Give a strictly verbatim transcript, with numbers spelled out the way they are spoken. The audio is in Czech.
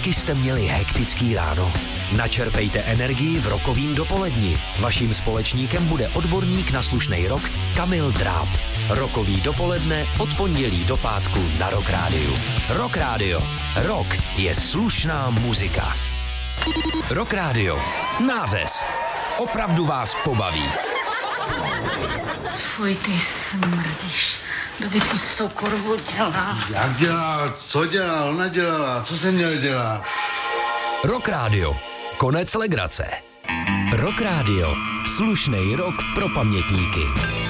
Taky jste měli hektický ráno? Načerpejte energii v rokovým dopoledni. Vaším společníkem bude odborník na slušnej rock Kamil Dráb. Rokový dopoledne od pondělí do pátku na Rock Rádiu. Rock Rádio. Rock je slušná muzika. Rock Rádio. Nářez. Opravdu vás pobaví. Fuj, ty smrdíš. Kdo co s tou kurvou dělá? Jak dělá? Co dělá? Ona dělala. Co jsem měl dělat? Rock Rádio. Konec legrace. Rock Rádio. Slušnej rock pro pamětníky.